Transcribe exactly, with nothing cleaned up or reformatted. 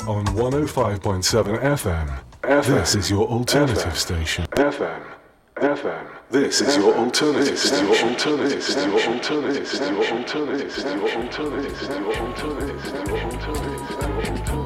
on one oh five point seven F M. F M. This is your alternative F M. Station. F M. F M. This is your alternative station. This is your alternative station. Your alternative station. Your alternative station. Your alternative station. Your alternative station. Your alternative station.